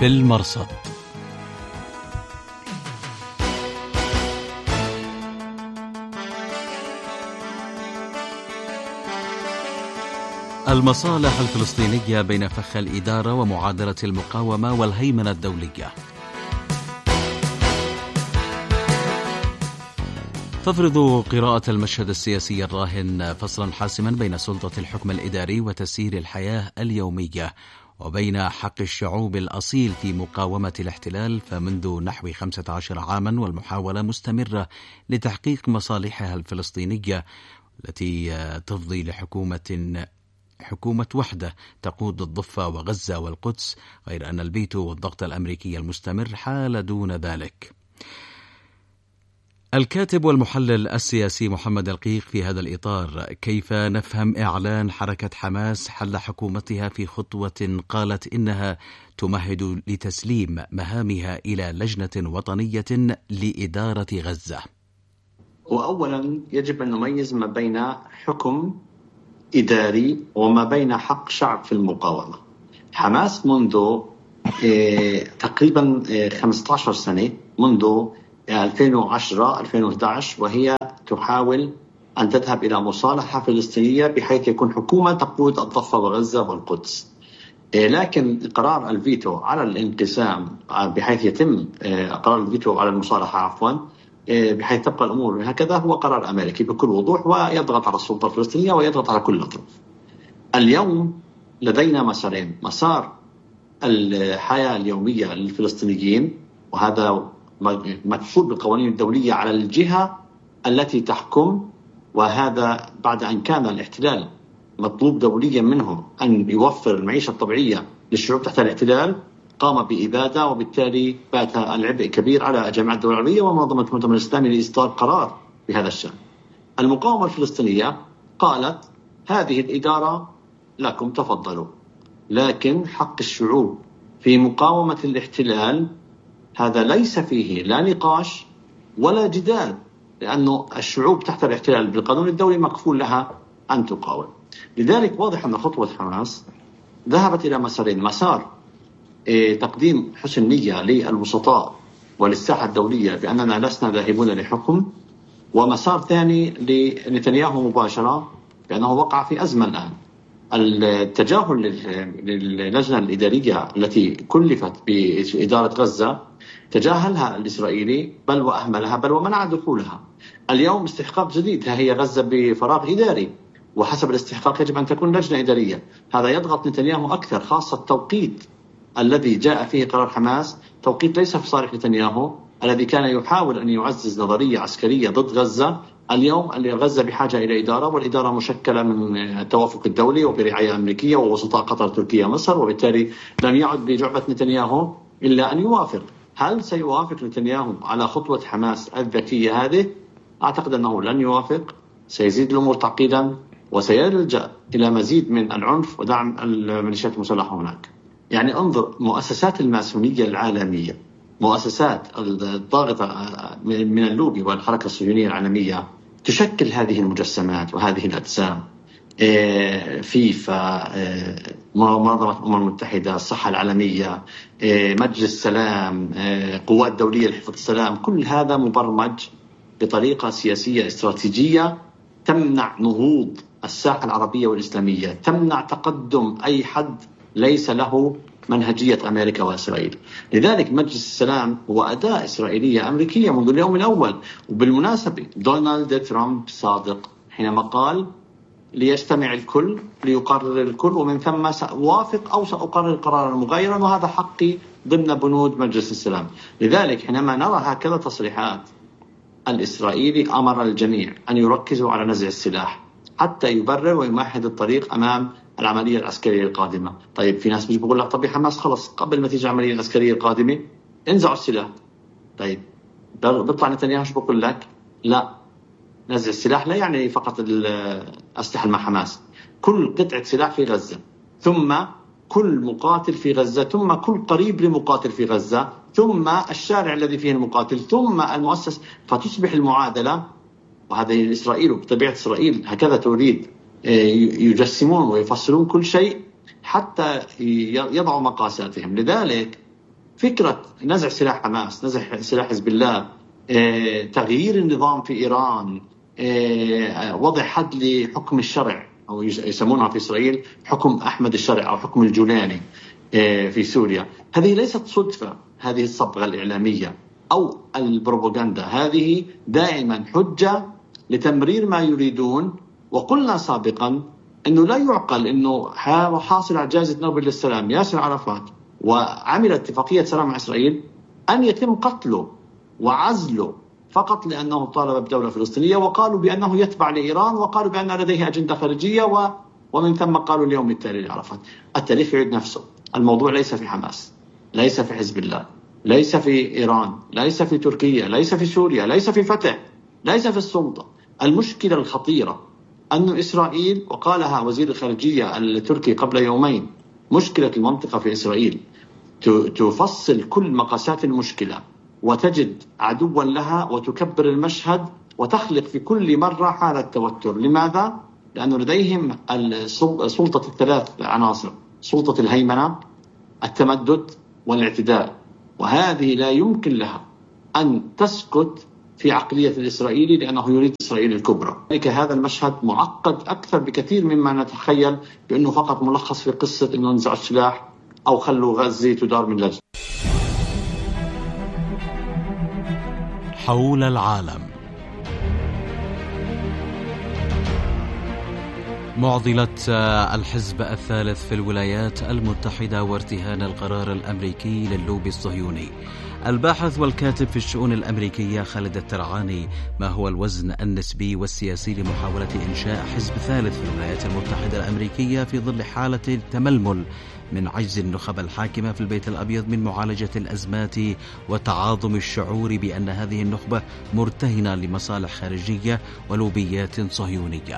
في المرصد. المصالح الفلسطينية بين فخ الإدارة ومعادلة المقاومة والهيمنة الدولية. تفرض قراءة المشهد السياسي الراهن فصلا حاسما بين سلطة الحكم الإداري وتسيير الحياة اليومية وبين حق الشعوب الأصيل في مقاومة الاحتلال، فمنذ نحو 15 عاما والمحاولة مستمرة لتحقيق مصالحها الفلسطينية التي تفضي لحكومة وحدة تقود الضفة وغزة والقدس، غير أن الفيتو والضغط الأمريكي المستمر حال دون ذلك. الكاتب والمحلل السياسي محمد القيق في هذا الإطار: كيف نفهم إعلان حركة حماس حل حكومتها في خطوة قالت إنها تمهد لتسليم مهامها إلى لجنة وطنية لإدارة غزة؟ وأولا يجب أن نميز ما بين حكم إداري وما بين حق شعب في المقاومة. حماس منذ تقريبا 15 سنة، منذ 2010-2011 وهي تحاول أن تذهب إلى مصالحة فلسطينية بحيث يكون حكومة تقود الضفة وغزة والقدس. لكن قرار الفيتو على الانقسام، بحيث يتم قرار الفيتو على المصالحة بحيث تبقى الأمور هكذا، هو قرار أمريكي بكل وضوح ويضغط على السلطة الفلسطينية ويضغط على كل أطراف. اليوم لدينا مسارين: مسار الحياة اليومية للفلسطينيين، وهذا مكفول بالقوانين الدولية على الجهة التي تحكم، وهذا بعد أن كان الاحتلال مطلوب دوليا منه أن يوفر المعيشة الطبيعية للشعوب تحت الاحتلال، قام بإبادة، وبالتالي بات العبء كبير على جامعة الدول العربية ومنظمة المؤتمر الإسلامي لإصدار قرار بهذا الشأن. المقاومة الفلسطينية قالت: هذه الإدارة لكم، تفضلوا، لكن حق الشعوب في مقاومة الاحتلال هذا ليس فيه لا نقاش ولا جدال، لأنه الشعوب تحت الاحتلال بالقانون الدولي مكفول لها أن تقاوم. لذلك واضح أن خطوة حماس ذهبت إلى مسارين: مسار تقديم حسن نية للوسطاء وللساحة الدولية بأننا لسنا ذاهبون لحكم، ومسار ثاني لنتنياهو مباشرة بأنه وقع في أزمة الآن. التجاهل للجنة الإدارية التي كلفت بإدارة غزة تجاهلها الإسرائيلي، بل وأهملها، بل ومنع دخولها. اليوم استحقاق جديد، هي غزة بفراغ إداري، وحسب الاستحقاق يجب أن تكون لجنة إدارية. هذا يضغط نتنياهو أكثر، خاصة التوقيت الذي جاء فيه قرار حماس، توقيت ليس في صالح نتنياهو الذي كان يحاول أن يعزز نظرية عسكرية ضد غزة. اليوم غزة بحاجة إلى إدارة، والإدارة مشكلة من التوافق الدولي وبرعاية أمريكية ووسطاء قطر، تركيا، مصر، وبالتالي لم يعد بجعبة نتنياهو إلا أن يوافق. هل سيوافق نتنياهو على خطوة حماس الذكية هذه؟ أعتقد أنه لن يوافق، سيزيد الأمور تعقيدا وسيلجأ إلى مزيد من العنف ودعم الميليشيات المسلحة هناك. يعني انظر، مؤسسات الماسونية العالمية، مؤسسات الضاغطة من اللوبي والحركة الصهيونية العالمية تشكل هذه المجسمات وهذه الأجسام: فيفا، منظمة الأمم المتحدة، الصحة العالمية، مجلس السلام، قوات دولية لحفظ السلام. كل هذا مبرمج بطريقة سياسية استراتيجية تمنع نهوض الساحة العربية والإسلامية، تمنع تقدم أي حد ليس له منهجية أمريكا وإسرائيل. لذلك مجلس السلام هو أداة إسرائيلية أمريكية منذ اليوم الأول. وبالمناسبة دونالد ترامب صادق حينما قال: ليجتمع الكل ليقرر الكل، ومن ثم سأوافق أو سأقرر قرارا مغايرا، وهذا حقي ضمن بنود مجلس السلام. لذلك حينما نرى هكذا تصريحات، الإسرائيلي أمر الجميع أن يركزوا على نزع السلاح حتى يبرر ويمهد الطريق أمام العملية العسكرية القادمة. طيب في ناس بيقول لك: طب حماس خلص قبل ما تيجي العملية العسكرية القادمة انزعوا السلاح. طيب بيطلع نتنياهو شو بقول لك؟ لا، نزع السلاح لا يعني فقط الأسلحة مع حماس، كل قطعة سلاح في غزة، ثم كل مقاتل في غزة، ثم كل قريب لمقاتل في غزة، ثم الشارع الذي فيه المقاتل، ثم المؤسس. فتصبح المعادلة، وهذا إسرائيل بطبيعة إسرائيل هكذا تريد، يجسمون ويفسرون كل شيء حتى يضعوا مقاساتهم. لذلك فكرة نزع سلاح حماس، نزع سلاح حزب الله، تغيير النظام في إيران، وضع حد لحكم الشرع أو يسمونها في إسرائيل حكم أحمد الشرع أو حكم الجولاني في سوريا، هذه ليست صدفة. هذه الصبغة الإعلامية أو البروباغندا هذه دائما حجة لتمرير ما يريدون. وقلنا سابقا أنه لا يعقل أنه حاصل على جائزة نوبل للسلام ياسر عرفات وعمل اتفاقية سلام مع إسرائيل أن يتم قتله وعزله فقط لأنه طالب بدولة فلسطينية، وقالوا بأنه يتبع لإيران، وقالوا بأن لديه أجندة خارجية، ومن ثم قالوا اليوم التالي لعرفات. التاريخ يعيد نفسه. الموضوع ليس في حماس، ليس في حزب الله، ليس في إيران، ليس في تركيا، ليس في سوريا، ليس في فتح، ليس في السلطة. المشكلة الخطيرة أن إسرائيل، وقالها وزير الخارجية التركي قبل يومين، مشكلة المنطقة في إسرائيل تفصل كل مقاسات المشكلة وتجد عدوا لها وتكبر المشهد وتخلق في كل مرة حالة توتر. لماذا؟ لأنه لديهم سلطة الثلاث عناصر: سلطة الهيمنة، التمدد، والاعتداء، وهذه لا يمكن لها أن تسكت في عقلية الإسرائيلي لأنه يريد إسرائيل الكبرى. هذا المشهد معقد أكثر بكثير مما نتخيل بأنه فقط ملخص في قصة أنه نزعوا السلاح أو خلوا غزة تدار من لجل. حول العالم. معضلة الحزب الثالث في الولايات المتحدة وارتهان القرار الأمريكي للوبي الصهيوني. الباحث والكاتب في الشؤون الأمريكية خالد الترعاني: ما هو الوزن النسبي والسياسي لمحاولة إنشاء حزب ثالث في الولايات المتحدة الأمريكية في ظل حالة تململ من عجز النخب الحاكمة في البيت الأبيض من معالجة الأزمات وتعاظم الشعور بأن هذه النخبة مرتهنة لمصالح خارجية ولوبيات صهيونية؟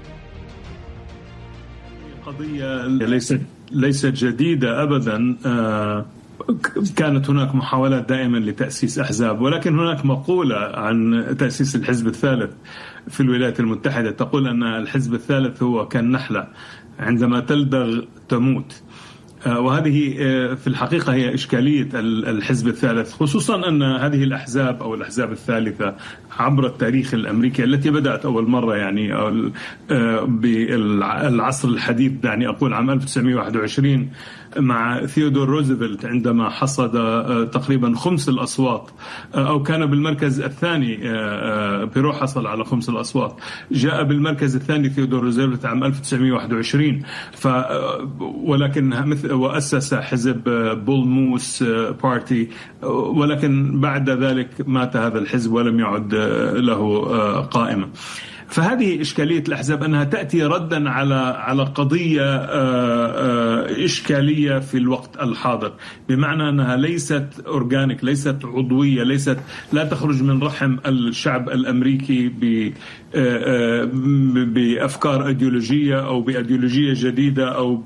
قضية ليست جديدة أبدا. كانت هناك محاولات دائما لتأسيس أحزاب، ولكن هناك مقولة عن تأسيس الحزب الثالث في الولايات المتحدة تقول أن الحزب الثالث هو كالنحلة، عندما تلدغ تموت. وهذه في الحقيقة هي إشكالية الحزب الثالث، خصوصا أن هذه الأحزاب أو الأحزاب الثالثة عبر التاريخ الأمريكي التي بدأت أول مرة يعني بالعصر الحديث، يعني أقول عام 1921 مع ثيودور روزفلت عندما حصد تقريبا خمس الأصوات، أو كان بالمركز الثاني. بيرو حصل على خمس الأصوات، جاء بالمركز الثاني ثيودور روزفلت عام 1921. ولكن وأسس حزب بول موس بارتي، ولكن بعد ذلك مات هذا الحزب ولم يعد له قائمة. فهذه إشكالية الأحزاب، أنها تأتي ردا على قضية إشكالية في الوقت الحاضر، بمعنى أنها ليست أورجانيك، ليست عضوية، لا تخرج من رحم الشعب الأمريكي بأفكار أيديولوجية أو بأيديولوجية جديدة أو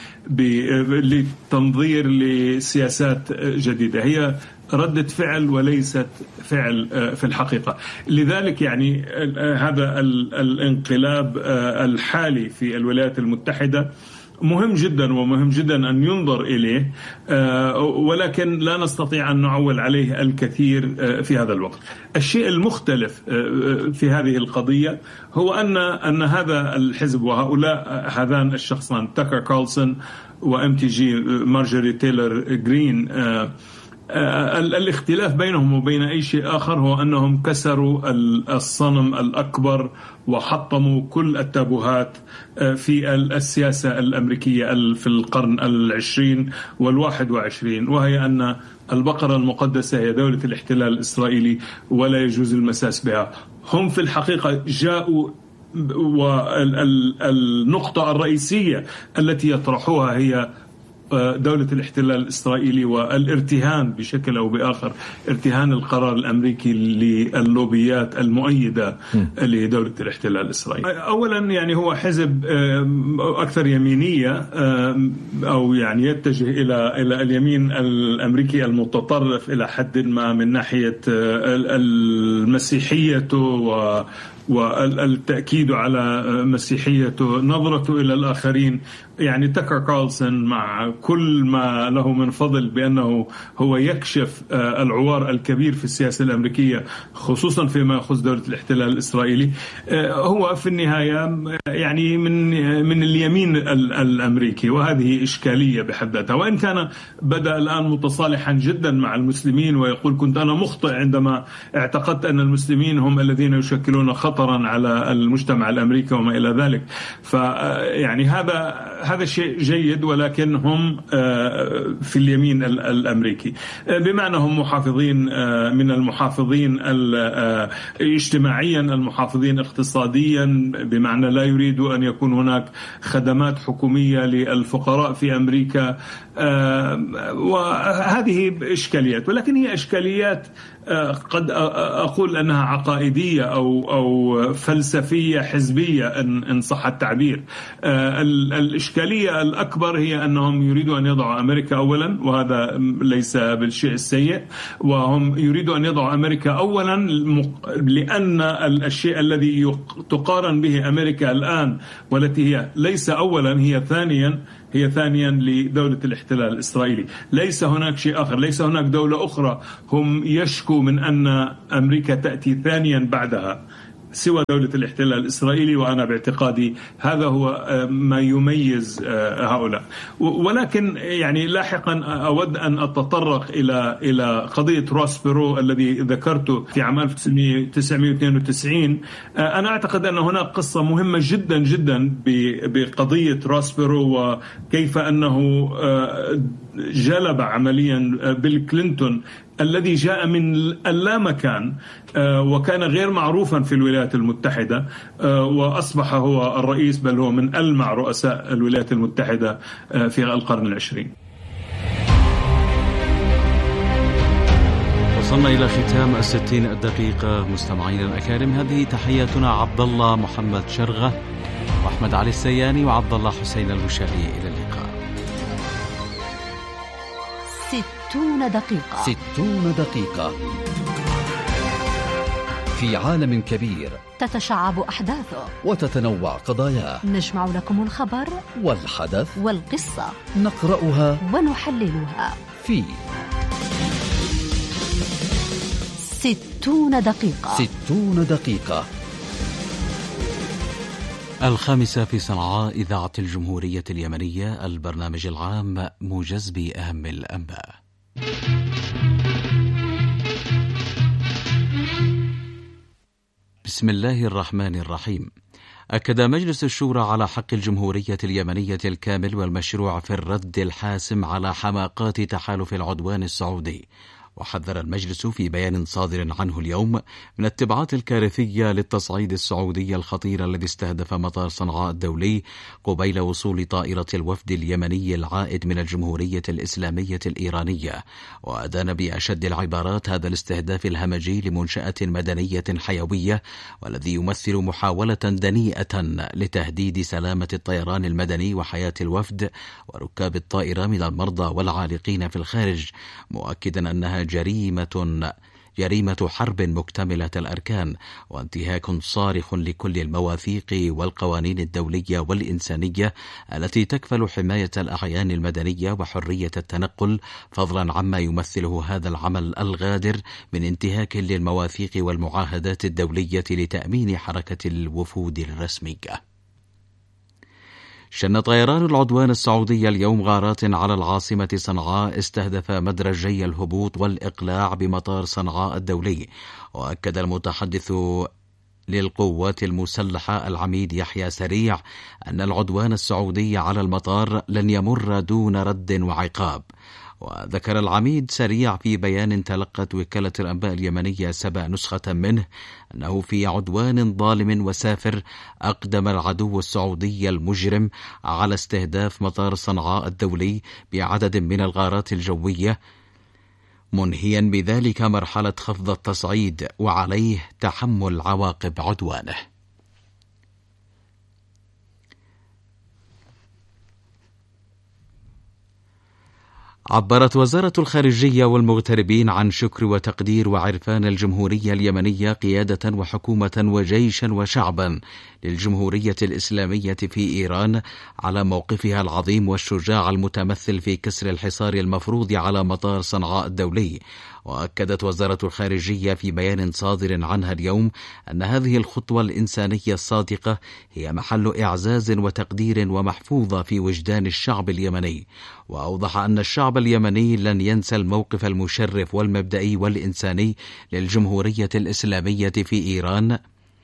لتنظير لسياسات جديدة. هي ردة فعل وليست فعل في الحقيقة. لذلك يعني هذا الانقلاب الحالي في الولايات المتحدة مهم جدا، ومهم جدا أن ينظر إليه، ولكن لا نستطيع أن نعول عليه الكثير في هذا الوقت. الشيء المختلف في هذه القضية هو أن هذا الحزب وهؤلاء هذان الشخصان تاكر كارلسون وMTG مارجوري تايلر جرين، الاختلاف بينهم وبين أي شيء آخر هو أنهم كسروا الصنم الأكبر وحطموا كل التابوهات في السياسة الأمريكية في القرن العشرين والواحد، وهي أن البقرة المقدسة هي دولة الاحتلال الإسرائيلي ولا يجوز المساس بها. هم في الحقيقة جاءوا، والنقطة الرئيسية التي يطرحوها هي دولة الاحتلال الإسرائيلي والارتهان بشكل أو بآخر، ارتهان القرار الأمريكي للوبيات المؤيدة لدولة الاحتلال الإسرائيلي. أولا يعني هو حزب أكثر يمينية، أو يعني يتجه إلى اليمين الأمريكي المتطرف إلى حد ما من ناحية المسيحية والتأكيد على مسيحيته، نظرته إلى الآخرين، يعني تاكر كارلسون مع كل ما له من فضل بأنه هو يكشف العوار الكبير في السياسة الأمريكية خصوصا فيما يخص دولة الاحتلال الإسرائيلي، هو في النهاية يعني من اليمين الأمريكي، وهذه إشكالية بحد ذاتها. وإن كان بدأ الآن متصالحا جدا مع المسلمين ويقول كنت أنا مخطئ عندما اعتقدت أن المسلمين هم الذين يشكلون خطرا على المجتمع الأمريكي وما إلى ذلك. فيعني هذا شيء جيد، ولكن هم في اليمين الأمريكي، بمعنى هم محافظين من المحافظين اجتماعيا، المحافظين اقتصاديا، بمعنى لا يريدوا أن يكون هناك خدمات حكومية للفقراء في أمريكا. وهذه إشكاليات، ولكن هي إشكاليات قد أقول أنها عقائدية أو فلسفية حزبية إن صح التعبير. الإشكالية الأكبر هي أنهم يريدوا أن يضعوا أمريكا أولا، وهذا ليس بالشيء السيء، وهم يريدوا أن يضعوا أمريكا أولا لأن الشيء الذي تقارن به أمريكا الآن والتي هي ليس أولا هي ثانيا لدولة الاحتلال الإسرائيلي. ليس هناك شيء آخر، ليس هناك دولة أخرى هم يشكوا من أن أمريكا تأتي ثانيا بعدها سوى دولة الاحتلال الإسرائيلي، وأنا باعتقادي هذا هو ما يميز هؤلاء. ولكن يعني لاحقا أود أن أتطرق إلى قضية روسبيرو الذي ذكرته في عام 1992. أنا أعتقد أن هناك قصة مهمة جدا جدا بقضية روسبيرو، وكيف أنه جلب عمليا بيل كلينتون الذي جاء من اللامكان وكان غير معروفا في الولايات المتحدة، وأصبح هو الرئيس، بل هو من ألمع رؤساء الولايات المتحدة في القرن العشرين. وصلنا إلى ختام 60 دقيقة مستمعين الأكارم. هذه تحياتنا عبد الله محمد شرغة وأحمد علي السياني وعبد الله حسين المشاري. إلى اللقاء. 60 دقيقة في عالم كبير تتشعب أحداثه وتتنوع قضاياه. نجمع لكم الخبر والحدث والقصة، نقرأها ونحللها في 60 دقيقة. 60 دقيقة. 5 في صنعاء، إذاعة الجمهورية اليمنية، البرنامج العام، موجز بأهم الأنباء. بسم الله الرحمن الرحيم. أكد مجلس الشورى على حق الجمهورية اليمنية الكامل والمشروع في الرد الحاسم على حماقات تحالف العدوان السعودي. وحذر المجلس في بيان صادر عنه اليوم من التبعات الكارثية للتصعيد السعودي الخطير الذي استهدف مطار صنعاء الدولي قبيل وصول طائرة الوفد اليمني العائد من الجمهورية الإسلامية الإيرانية، وأدان بأشد العبارات هذا الاستهداف الهمجي لمنشأة مدنية حيوية، والذي يمثل محاولة دنيئة لتهديد سلامة الطيران المدني وحياة الوفد وركاب الطائرة من المرضى والعالقين في الخارج، مؤكدا أنها جريمة حرب مكتملة الأركان وانتهاك صارخ لكل المواثيق والقوانين الدولية والإنسانية التي تكفل حماية الأعيان المدنية وحرية التنقل، فضلا عما يمثله هذا العمل الغادر من انتهاك للمواثيق والمعاهدات الدولية لتأمين حركة الوفود الرسمية. شن طيران العدوان السعودي اليوم غارات على العاصمة صنعاء استهدف مدرجي الهبوط والإقلاع بمطار صنعاء الدولي. وأكد المتحدث للقوات المسلحة العميد يحيى سريع أن العدوان السعودي على المطار لن يمر دون رد وعقاب. وذكر العميد سريع في بيان تلقت وكالة الأنباء اليمنية سبأ نسخة منه أنه في عدوان ظالم وسافر أقدم العدو السعودي المجرم على استهداف مطار صنعاء الدولي بعدد من الغارات الجوية، منهيا بذلك مرحلة خفض التصعيد، وعليه تحمل عواقب عدوانه. عبرت وزارة الخارجية والمغتربين عن شكر وتقدير وعرفان الجمهورية اليمنية قيادة وحكومة وجيشا وشعبا للجمهورية الإسلامية في إيران على موقفها العظيم والشجاع المتمثل في كسر الحصار المفروض على مطار صنعاء الدولي. وأكدت وزارة الخارجية في بيان صادر عنها اليوم أن هذه الخطوة الإنسانية الصادقة هي محل إعزاز وتقدير ومحفوظة في وجدان الشعب اليمني. وأوضح أن الشعب اليمني لن ينسى الموقف المشرف والمبدئي والإنساني للجمهورية الإسلامية في إيران،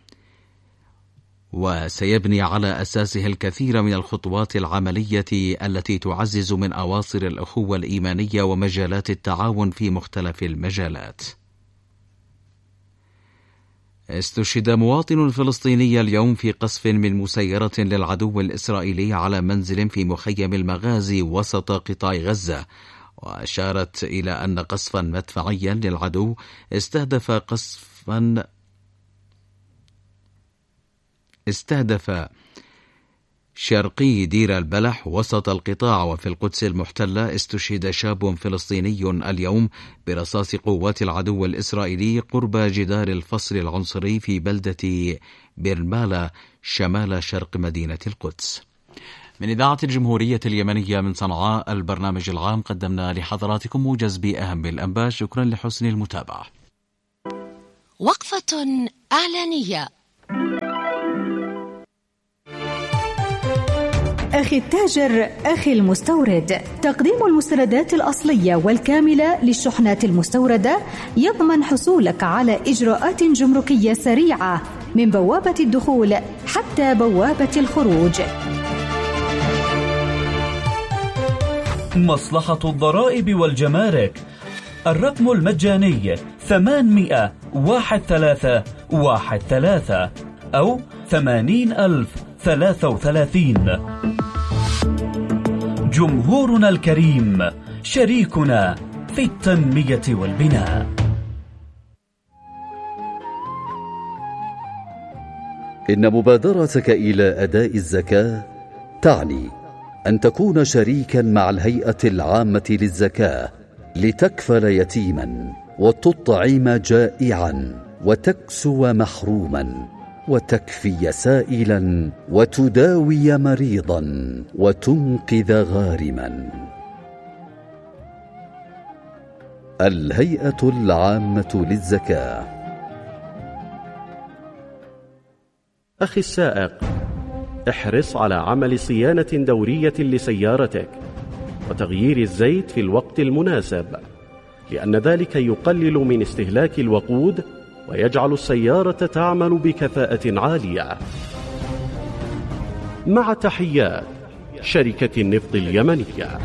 وسيبني على أساسه الكثير من الخطوات العملية التي تعزز من أواصر الأخوة الإيمانية ومجالات التعاون في مختلف المجالات. استشهد مواطن فلسطيني اليوم في قصف من مسيرة للعدو الإسرائيلي على منزل في مخيم المغازي وسط قطاع غزة. وأشارت إلى أن قصفا مدفعيا للعدو استهدف شرقي دير البلح وسط القطاع. وفي القدس المحتلة استشهد شاب فلسطيني اليوم برصاص قوات العدو الإسرائيلي قرب جدار الفصل العنصري في بلدة بيرمالا شمال شرق مدينة القدس. من إذاعة الجمهورية اليمنية من صنعاء، البرنامج العام، قدمنا لحضراتكم موجز بأهم الأنباء. شكرا لحسن المتابعة. وقفة إعلانية. أخي التاجر، أخي المستورد، تقديم المستندات الأصلية والكاملة للشحنات المستوردة يضمن حصولك على إجراءات جمركية سريعة من بوابة الدخول حتى بوابة الخروج. مصلحة الضرائب والجمارك، الرقم المجاني 800-1313 أو 80,033. جمهورنا الكريم، شريكنا في التنمية والبناء. إن مبادرتك إلى أداء الزكاة تعني أن تكون شريكا مع الهيئة العامة للزكاة لتكفل يتيما وتطعم جائعا وتكسو محروما وتكفي سائلا وتداوي مريضا وتنقذ غارما. الهيئة العامة للزكاة. أخي السائق، احرص على عمل صيانة دورية لسيارتك وتغيير الزيت في الوقت المناسب، لأن ذلك يقلل من استهلاك الوقود ويجعل السيارة تعمل بكفاءة عالية. مع تحيات شركة النفط اليمنية.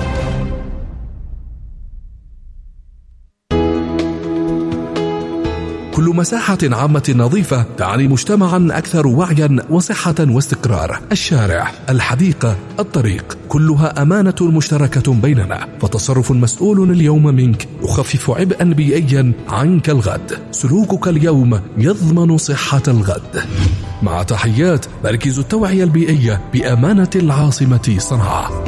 كل مساحة عامة نظيفة تعني مجتمعا أكثر وعيا وصحة واستقرار. الشارع، الحديقة، الطريق، كلها أمانة مشتركة بيننا، فتصرف مسؤول اليوم منك يخفف عبئا بيئيا عنك الغد. سلوكك اليوم يضمن صحة الغد. مع تحيات مركز التوعية البيئية بأمانة العاصمة صنعاء.